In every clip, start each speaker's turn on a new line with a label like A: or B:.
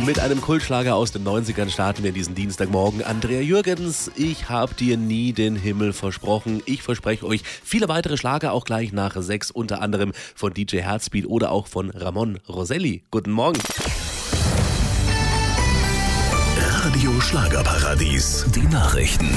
A: Mit einem Kultschlager aus den 90ern starten wir diesen Dienstagmorgen. Andrea Jürgens, ich hab dir nie den Himmel versprochen. Ich verspreche euch viele weitere Schlager, auch gleich nach 6, unter anderem von DJ Heartbeat oder auch von Ramon Roselli. Guten Morgen.
B: Radio Schlagerparadies, die Nachrichten.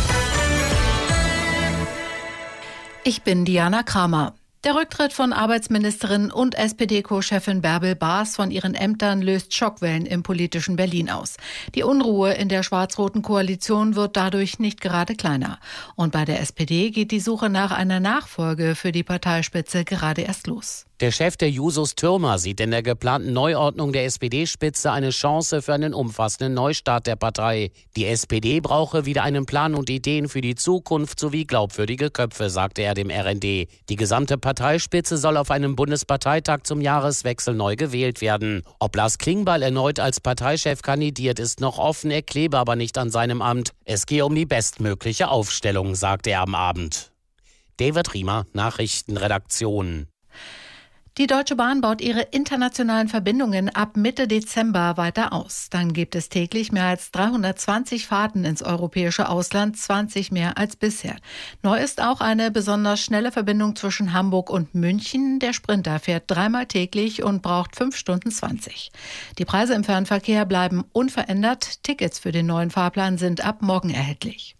C: Ich bin Diana Kramer. Der Rücktritt von Arbeitsministerin und SPD-Co-Chefin Bärbel Baas von ihren Ämtern löst Schockwellen im politischen Berlin aus. Die Unruhe in der schwarz-roten Koalition wird dadurch nicht gerade kleiner. Und bei der SPD geht die Suche nach einer Nachfolge für die Parteispitze gerade erst los.
D: Der Chef der Jusos, Thürmer, sieht in der geplanten Neuordnung der SPD-Spitze eine Chance für einen umfassenden Neustart der Partei. Die SPD brauche wieder einen Plan und Ideen für die Zukunft sowie glaubwürdige Köpfe, sagte er dem RND. Die gesamte Parteispitze soll auf einem Bundesparteitag zum Jahreswechsel neu gewählt werden. Ob Lars Klingbeil erneut als Parteichef kandidiert, ist noch offen, er klebe aber nicht an seinem Amt. Es gehe um die bestmögliche Aufstellung, sagte er am Abend. David Riemer, Nachrichtenredaktion.
C: Die Deutsche Bahn baut ihre internationalen Verbindungen ab Mitte Dezember weiter aus. Dann gibt es täglich mehr als 320 Fahrten ins europäische Ausland, 20 mehr als bisher. Neu ist auch eine besonders schnelle Verbindung zwischen Hamburg und München. Der Sprinter fährt 3-mal täglich und braucht 5 Stunden 20. Die Preise im Fernverkehr bleiben unverändert. Tickets für den neuen Fahrplan sind ab morgen erhältlich.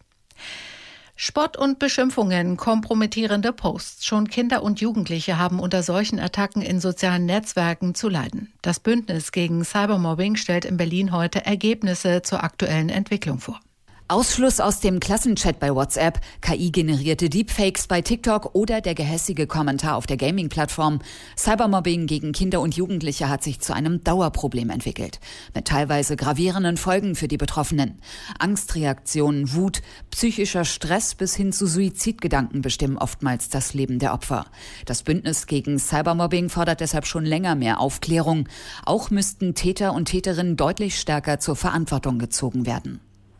C: Spott und Beschimpfungen, kompromittierende Posts. Schon Kinder und Jugendliche haben unter solchen Attacken in sozialen Netzwerken zu leiden. Das Bündnis gegen Cybermobbing stellt in Berlin heute Ergebnisse zur aktuellen Entwicklung vor.
E: Ausschluss aus dem Klassenchat bei WhatsApp, KI-generierte Deepfakes bei TikTok oder der gehässige Kommentar auf der Gaming-Plattform. Cybermobbing gegen Kinder und Jugendliche hat sich zu einem Dauerproblem entwickelt. Mit teilweise gravierenden Folgen für die Betroffenen. Angstreaktionen, Wut, psychischer Stress bis hin zu Suizidgedanken bestimmen oftmals das Leben der Opfer. Das Bündnis gegen Cybermobbing fordert deshalb schon länger mehr Aufklärung. Auch müssten Täter und Täterinnen deutlich stärker zur Verantwortung gezogen werden.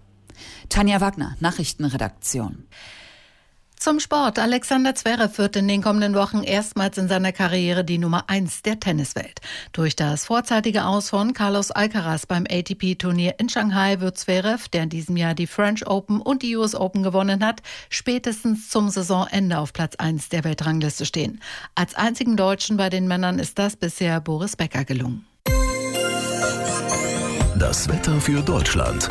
E: Tanja Wagner, Nachrichtenredaktion.
C: Zum Sport. Alexander Zverev wird in den kommenden Wochen erstmals in seiner Karriere die Nummer 1 der Tenniswelt. Durch das vorzeitige Aus von Carlos Alcaraz beim ATP-Turnier in Shanghai wird Zverev, der in diesem Jahr die French Open und die US Open gewonnen hat, spätestens zum Saisonende auf Platz 1 der Weltrangliste stehen. Als einzigen Deutschen bei den Männern ist das bisher Boris Becker gelungen.
B: Das Wetter für Deutschland.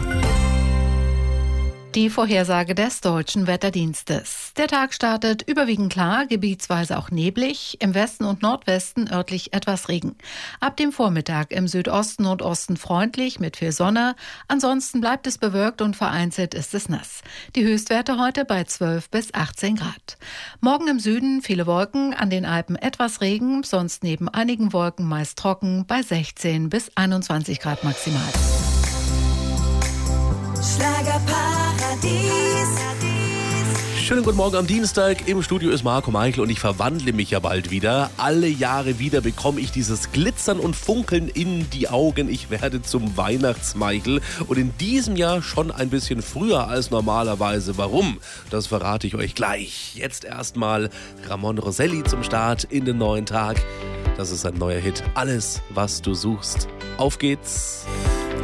C: Die Vorhersage des Deutschen Wetterdienstes. Der Tag startet überwiegend klar, gebietsweise auch neblig, im Westen und Nordwesten örtlich etwas Regen. Ab dem Vormittag im Südosten und Osten freundlich mit viel Sonne, ansonsten bleibt es bewölkt und vereinzelt ist es nass. Die Höchstwerte heute bei 12 bis 18 Grad. Morgen im Süden viele Wolken, an den Alpen etwas Regen, sonst neben einigen Wolken meist trocken bei 16 bis 21 Grad maximal.
A: Schönen guten Morgen am Dienstag. Im Studio ist Marco Meichel und ich verwandle mich ja bald wieder. Alle Jahre wieder bekomme ich dieses Glitzern und Funkeln in die Augen. Ich werde zum Weihnachtsmeichel und in diesem Jahr schon ein bisschen früher als normalerweise. Warum? Das verrate ich euch gleich. Jetzt erstmal Ramon Roselli zum Start in den neuen Tag. Das ist ein neuer Hit. Alles, was du suchst. Auf geht's.